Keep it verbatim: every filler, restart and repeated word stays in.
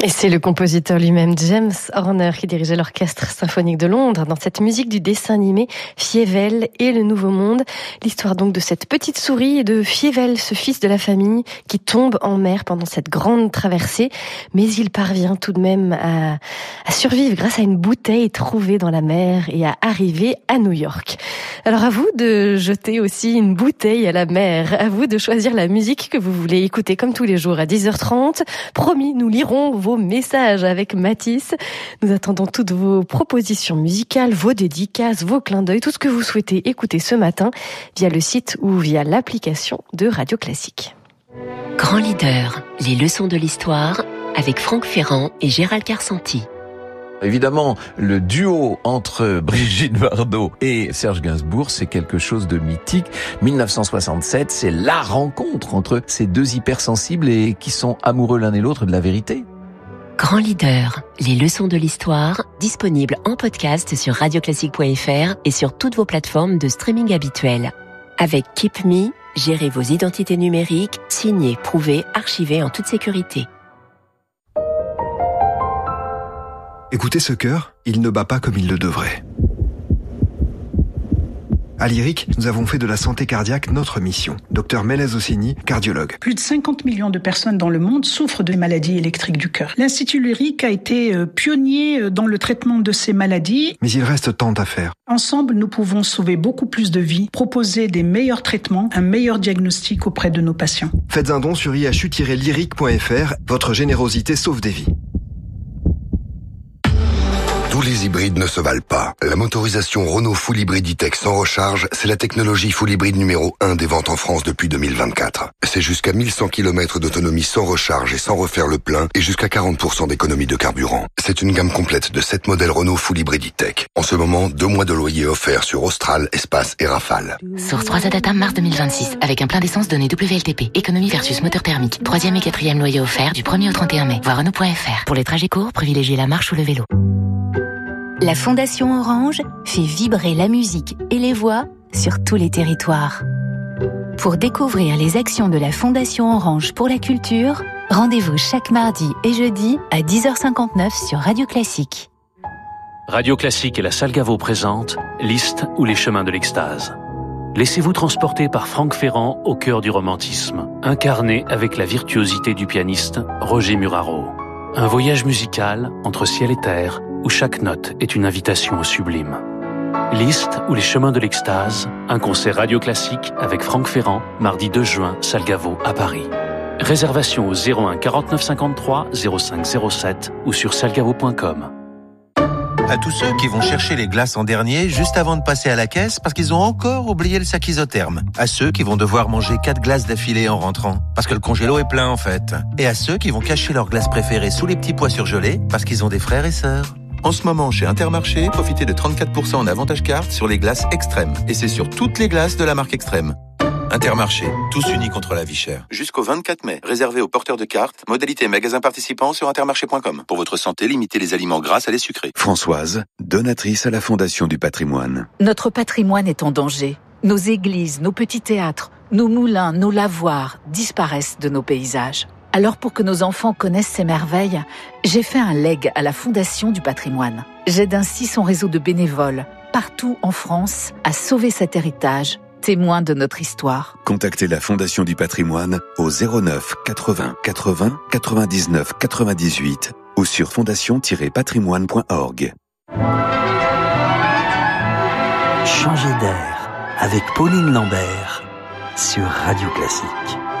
Et c'est le compositeur lui-même, James Horner, qui dirigeait l'Orchestre symphonique de Londres dans cette musique du dessin animé Fievel et le Nouveau Monde. L'histoire donc de cette petite souris et de Fievel, ce fils de la famille, qui tombe en mer pendant cette grande traversée. Mais il parvient tout de même à, à survivre grâce à une bouteille trouvée dans la mer et à arriver à New York. Alors à vous de jeter aussi une bouteille à la mer. À vous de choisir la musique que vous voulez écouter comme tous les jours à dix heures trente. Promis, nous lirons vos messages avec Mathis. Nous attendons toutes vos propositions musicales, vos dédicaces, vos clins d'œil, tout ce que vous souhaitez écouter ce matin via le site ou via l'application de Radio Classique. Grand leader, les leçons de l'histoire avec Franck Ferrand et Gérald Carsanti. Évidemment, le duo entre Brigitte Bardot et Serge Gainsbourg, c'est quelque chose de mythique. mille neuf cent soixante-sept, c'est la rencontre entre ces deux hypersensibles et qui sont amoureux l'un et l'autre de la vérité. Grand leader, les leçons de l'histoire, disponibles en podcast sur radioclassique point f r et sur toutes vos plateformes de streaming habituelles. Avec Keep Me, gérez vos identités numériques, signez, prouvez, archivez en toute sécurité. Écoutez ce cœur, il ne bat pas comme il le devrait. À Lyric, nous avons fait de la santé cardiaque notre mission. Docteur Melez Ossini, cardiologue. Plus de cinquante millions de personnes dans le monde souffrent de maladies électriques du cœur. L'Institut Lyric a été pionnier dans le traitement de ces maladies. Mais il reste tant à faire. Ensemble, nous pouvons sauver beaucoup plus de vies, proposer des meilleurs traitements, un meilleur diagnostic auprès de nos patients. Faites un don sur i h u tiret lyric point f r. Votre générosité sauve des vies. Tous les hybrides ne se valent pas. La motorisation Renault Full Hybrid E-Tech sans recharge, c'est la technologie Full Hybrid numéro un des ventes en France depuis deux mille vingt-quatre. C'est jusqu'à mille cent kilomètres d'autonomie sans recharge et sans refaire le plein et jusqu'à quarante pour cent d'économie de carburant. C'est une gamme complète de sept modèles Renault Full Hybrid E-Tech. En ce moment, deux mois de loyer offerts sur Austral, Espace et Rafale. Source trois A Data mars deux mille vingt-six. Avec un plein d'essence donné W L T P. Économie versus moteur thermique. Troisième et quatrième loyer offert du premier au trente et un mai. Voir Renault point f r. Pour les trajets courts, privilégiez la marche ou le vélo. La Fondation Orange fait vibrer la musique et les voix sur tous les territoires. Pour découvrir les actions de la Fondation Orange pour la culture, rendez-vous chaque mardi et jeudi à dix heures cinquante-neuf sur Radio Classique. Radio Classique et la Salle Gaveau présentent Liszt ou les chemins de l'extase. Laissez-vous transporter par Franck Ferrand au cœur du romantisme, incarné avec la virtuosité du pianiste Roger Muraro. Un voyage musical entre ciel et terre, où chaque note est une invitation au sublime. Liszt ou les chemins de l'extase, un concert Radio Classique avec Franck Ferrand, mardi deux juin, Salle Gaveau à Paris. Réservation au zéro un quarante-neuf cinquante-trois zéro cinq zéro sept ou sur salgavo point com. À tous ceux qui vont chercher les glaces en dernier juste avant de passer à la caisse parce qu'ils ont encore oublié le sac isotherme. À ceux qui vont devoir manger quatre glaces d'affilée en rentrant parce que le congélo est plein en fait. Et à ceux qui vont cacher leurs glaces préférées sous les petits pois surgelés parce qu'ils ont des frères et sœurs. En ce moment, chez Intermarché, profitez de trente-quatre pour cent en avantage carte sur les glaces Extrême. Et c'est sur toutes les glaces de la marque Extrême. Intermarché, tous unis contre la vie chère. Jusqu'au vingt-quatre mai, réservé aux porteurs de cartes, modalité magasin participant sur intermarché point com. Pour votre santé, limitez les aliments gras à les sucrés. Françoise, donatrice à la Fondation du patrimoine. Notre patrimoine est en danger. Nos églises, nos petits théâtres, nos moulins, nos lavoirs disparaissent de nos paysages. Alors pour que nos enfants connaissent ces merveilles, j'ai fait un leg à la Fondation du patrimoine. J'aide ainsi son réseau de bénévoles, partout en France, à sauver cet héritage, témoin de notre histoire. Contactez la Fondation du patrimoine au zéro neuf quatre-vingts quatre-vingts quatre-vingt-dix-neuf quatre-vingt-dix-huit ou sur fondation tiret patrimoine point org. Changer d'air avec Pauline Lambert sur Radio Classique.